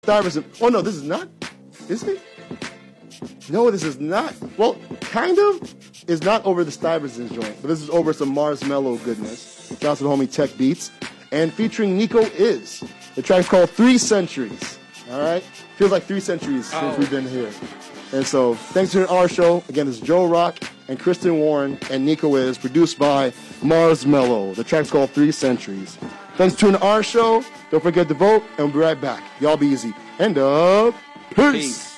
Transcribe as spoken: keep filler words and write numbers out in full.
Stuyvesant. Oh, no, this is not. Is it? No, this is not. Well, kind of. It's not over the Stuyvesant joint, but this is over some Marshmello goodness. Shout out to the homie Tech Beats. And featuring Nico Is. The track's called Three Centuries. All right? Feels like three centuries since oh. we've been here. And so, thanks to our show. Again, this is Joe Rock and Kristen Warren and Nico Is, produced by Marshmello. The track's called Three Centuries. Thanks for tuning to our show. Don't forget to vote, and we'll be right back. Y'all be easy. And up. Peace. Peace.